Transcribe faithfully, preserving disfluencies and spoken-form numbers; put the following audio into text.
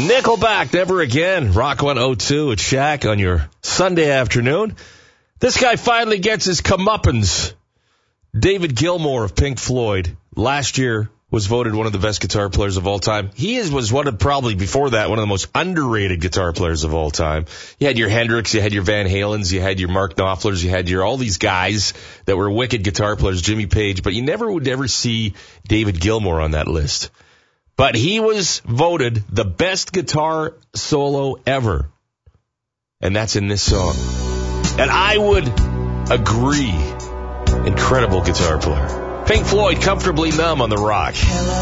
Nickelback, Never Again. Rock one oh two at Shaq on your Sunday afternoon. This guy finally gets his comeuppance. David Gilmour of Pink Floyd last year was voted one of the best guitar players of all time. He is, was one of, probably before that, one of the most underrated guitar players of all time. You had your Hendrix, you had your Van Halens, you had your Mark Knopflers, you had your all these guys that were wicked guitar players, Jimmy Page, but you never would ever see David Gilmour on that list. But he was voted the best guitar solo ever. And that's in this song. And I would agree. Incredible guitar player. Pink Floyd, Comfortably Numb on the Rock.